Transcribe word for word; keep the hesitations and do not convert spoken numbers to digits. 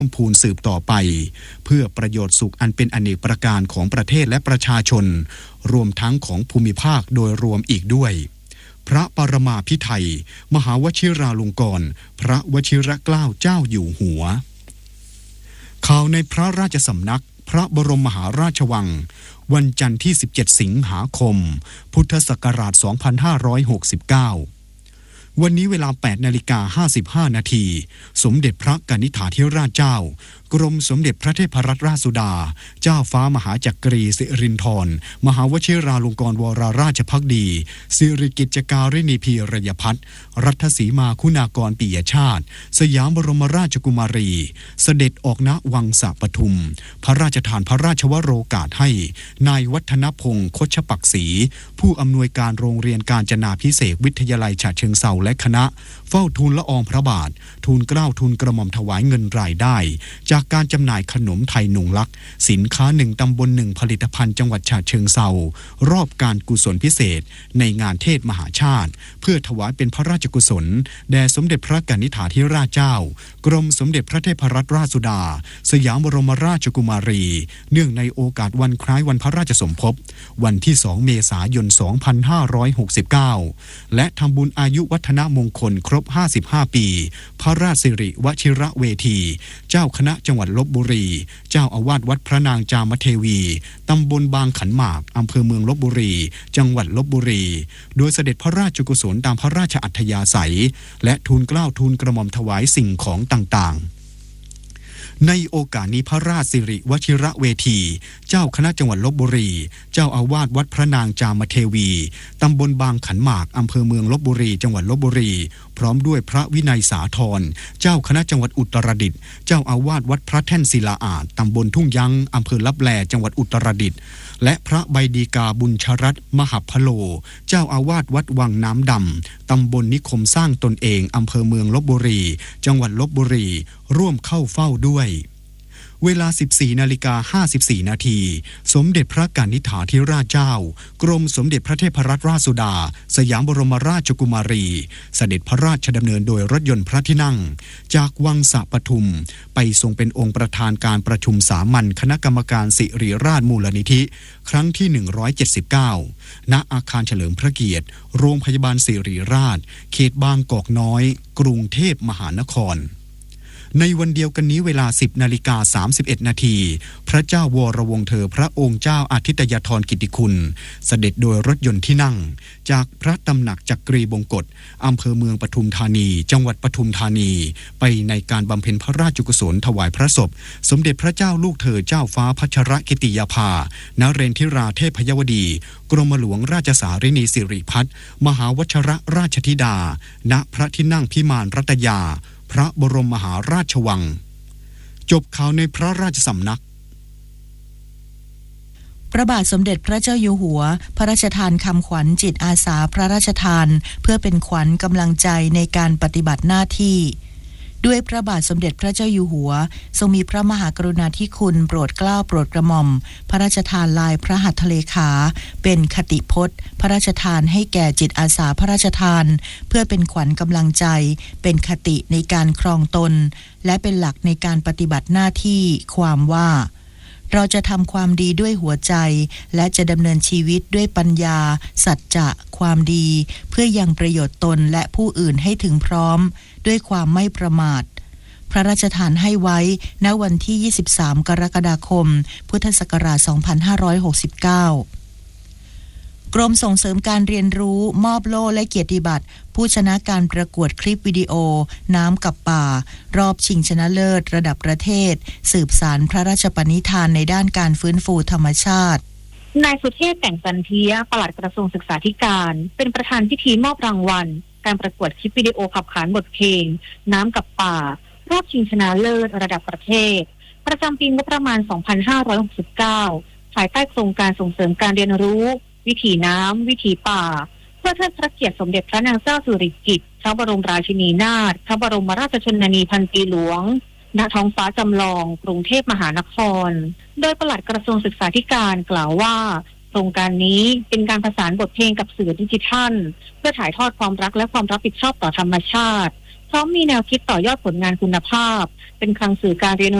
พูนสืบต่อไปเพื่อประโยชน์สุขอันเป็นอเนกประการของประเทศและประชาชนรวมทั้งของภูมิภาคโดยรวมอีกด้วยพระปรมาภิไธยมหาวชิราลงกรณ์พระวชิรเกล้าเจ้าอยู่หัวข่าวในพระราชสำนักพระบรมมหาราชวังวันจันทร์ที่สิบเจ็ดสิงหาคมพุทธศักราชสองพันห้าร้อยหกสิบเก้าวันนี้เวลา แปดนาฬิกาห้าสิบห้านาทีสมเด็จพระกนิษฐาธิราชเจ้ากรมสมเด็จพระเทพรัตนราชสุดาเจ้าฟ้ามหาจักรีสิรินธรมหาวชิราลงกรณวรราชภักดีสิริกิจการิณีพีรยพัฒน์รัตสีมาคุณากรปิยชาติสยามบรมราชกุมารีเสด็จออกณวังสะปทุมพระราชทานพระราชวโรกาสให้นายวัฒนพงศ์คชปักษีผู้อำนวยการโรงเรียนกาญจนาภิเษกวิทยาลัยฉะเชิงเทราและคณะเฝ้าทูลละอองพระบาททูลเกล้าทูลกระหม่อมถวายเงินรายได้จากการจำหน่ายขนมไทยหนุ่งลักษณ์สินค้าหนึ่งตำบลหนึ่งผลิตภัณฑ์จังหวัดฉะเชิงเทรารอบการกุศลพิเศษในงานเทศมหาชาติเพื่อถวายเป็นพระราชกุศลแด่สมเด็จพระกนิษฐาธิราชเจ้ากรมสมเด็จพระเทพรัตนราชสุดาสยามบรมราชกุมารีเนื่องในโอกาสวันคล้ายวันพระราชสมภพวันที่สองเมษายนสองพันห้าร้อยหกสิบเก้าและทำบุญอายุวัฒนมงคลครบห้าสิบห้าปีพระราชสิริวชิระเวทีเจ้าคณะจังหวัดลพบุรีเจ้าอาวาสวัดพระนางจามเทวีตำบลบางขันหมากอำเภอเมืองลพบุรีจังหวัดลพบุรีโดยเสด็จพระราชกุศลตามพระราชอัธยาศัยและทูลเกล้าทูลกระหม่อมถวายสิ่งของต่างๆในโอกาสนี้พระราชสิริวชิระเวทีเจ้าคณะจังหวัดลพบุรีเจ้าอาวาสวัดพระนางจามเทวีตำบลบางขันหมากอำเภอเมืองลพบุรีจังหวัดลพบุรีพร้อมด้วยพระวินัยสาธรเจ้าคณะจังหวัดอุตรดิตถ์เจ้าอาวาสวัดพระแท่นศิลาอาจตำบลทุ่งยั้งอำเภอลับแลจังหวัดอุตรดิตถ์และพระใบดีกาบุญชรัตน์มหัพพโลเจ้าอาวาสวัดวังน้ำดำตำบลนิคมสร้างตนเองอำเภอเมืองลพบุรีจังหวัดลพบุรีร่วมเข้าเฝ้าด้วยเวลา สิบสี่นาฬิกาห้าสิบสี่นาทีสมเด็จพระกนิษฐาธิราชเจ้ากรมสมเด็จพระเทพรัตนราชสุดาสยามบรมราชกุมารีเสด็จพระราชดำเนินโดยรถยนต์พระที่นั่งจากวังสะปทุมไปทรงเป็นองค์ประธานการประชุมสามัญคณะกรรมการสิริราชมูลนิธิครั้งที่หนึ่งร้อยเจ็ดสิบเก้าณอาคารเฉลิมพระเกียรติโรงพยาบาลสิริราชเขตบางกอกน้อยกรุงเทพมหานครในวันเดียวกันนี้เวลา สิบนาฬิกาสามสิบเอ็ดนาทีพระเจ้าวรวงศ์เธอพระองค์เจ้าอาทิตยธรกิติคุณเสด็จโดยรถยนต์ที่นั่งจากพระตำหนักจักรีบงกฎอำเภอเมืองปทุมธานีจังหวัดปทุมธานีไปในการบำเพ็ญพระราชกุศลถวายพระศพสมเด็จพระเจ้าลูกเธอเจ้าฟ้าพัชรกิติยาภานเรนทิราเทพยวดีกรมหลวงราชสารินีสิริพัฒน์มหาวชรราชธิดาณพระที่นั่งพิมานรัตยาพระบรมมหาราชวังจบข่าวในพระราชสำนักพระบาทสมเด็จพระเจ้าอยู่หัวพระราชทานคำขวัญจิตอาสาพระราชทานเพื่อเป็นขวัญกำลังใจในการปฏิบัติหน้าที่ด้วยพระบาทสมเด็จพระเจ้าอยู่หัวทรงมีพระมหากรุณาธิคุณโปรดเกล้าโปรดกระหม่อมพระราชทานลายพระหัตถเลขาเป็นคติพจน์พระราชทานให้แก่จิตอาสาพระราชทานเพื่อเป็นขวัญกำลังใจเป็นคติในการครองตนและเป็นหลักในการปฏิบัติหน้าที่ความว่าเราจะทำความดีด้วยหัวใจและจะดำเนินชีวิตด้วยปัญญาสัจจะความดีเพื่อยังประโยชน์ตนและผู้อื่นให้ถึงพร้อมด้วยความไม่ประมาทพระราชทานให้ไว้ณวันที่ยี่สิบสามกรกฎาคมพุทธศักราชสองพันห้าร้อยหกสิบเก้ากรมส่งเสริมการเรียนรู้มอบโล่และเกียรติบัตรผู้ชนะการประกวดคลิปวิดีโอน้ำกับป่ารอบชิงชนะเลิศระดับประเทศสืบสานพระราชปณิธานในด้านการฟื้นฟูธรรมชาตินายสุเทพแต่งจันเทียปลัดกระทรวงศึกษาธิการเป็นประธานพิธีมอบรางวัลการประกวดคลิปวิดีโอขับขานบทเพลงน้ำกับป่ารอบชิงชนะเลิศระดับประเทศประจำปีงบประมาณสองพันห้าร้อยหกสิบเก้าภายใต้โครงการส่งเสริมการเรียนรู้วิถีน้ำวิถีป่าเพื่อเทิดพระเกียรติสมเด็จพระนางเจ้าสิริกิติ์พระบรมราชินีนาถพระบรมราชชนนีพันปีหลวงณท้องฟ้าจำลองกรุงเทพมหานครโดยปลัดกระทรวงศึกษาธิการกล่าวว่าโครงการนี้เป็นการผสานบทเพลงกับสื่อดิจิทัลเพื่อถ่ายทอดความรักและความรับผิดชอบต่อธรรมชาติพร้อมมีแนวคิดต่อยอดผลงานคุณภาพเป็นคลังสื่อการเรียน